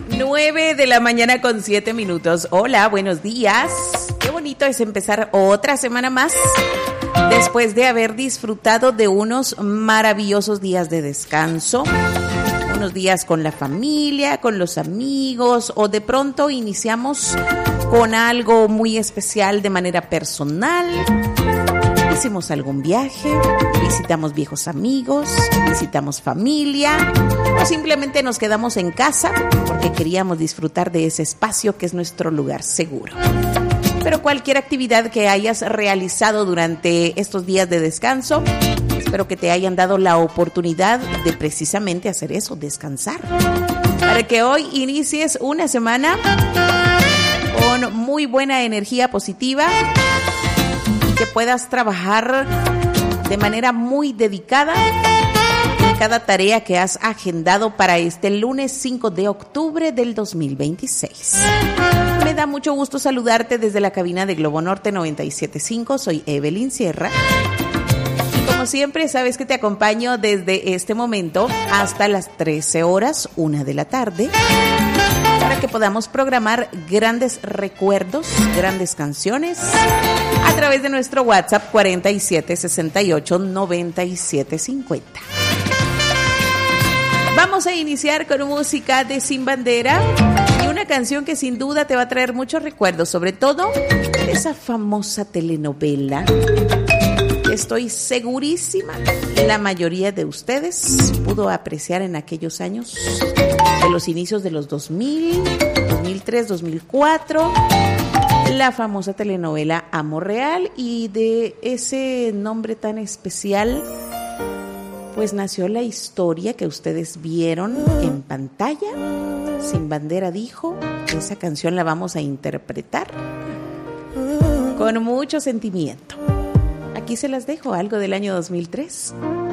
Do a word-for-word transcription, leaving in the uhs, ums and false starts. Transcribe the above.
nueve de la mañana con siete minutos. Hola, buenos días. Qué bonito es empezar otra semana más después de haber disfrutado de unos maravillosos días de descanso. Unos días con la familia, con los amigos, o de pronto iniciamos con algo muy especial de manera personal. Hicimos algún viaje, visitamos viejos amigos, visitamos familia, o simplemente nos quedamos en casa porque queríamos disfrutar de ese espacio que es nuestro lugar seguro. Pero cualquier actividad que hayas realizado durante estos días de descanso, espero que te hayan dado la oportunidad de precisamente hacer eso, descansar, para que hoy inicies una semana con muy buena energía positiva, que puedas trabajar de manera muy dedicada en cada tarea que has agendado para este lunes cinco de octubre del dos mil veintiséis. Me da mucho gusto saludarte desde la cabina de Globo Norte noventa y siete punto cinco. Soy Evelyn Sierra. Y como siempre, sabes que te acompaño desde este momento hasta las trece horas, una de la tarde, para que podamos programar grandes recuerdos, grandes canciones, a través de nuestro WhatsApp cuarenta y siete sesenta y ocho noventa y siete cincuenta. Vamos a iniciar con música de Sin Bandera y una canción que sin duda te va a traer muchos recuerdos, sobre todo de esa famosa telenovela. Estoy segurísima que la mayoría de ustedes pudo apreciar en aquellos años de los inicios de los dos mil, dos mil tres, dos mil cuatro, la famosa telenovela Amor Real, y de ese nombre tan especial pues nació la historia que ustedes vieron en pantalla. Sin Bandera dijo, esa canción la vamos a interpretar con mucho sentimiento. Aquí se las dejo, algo del año dos mil tres.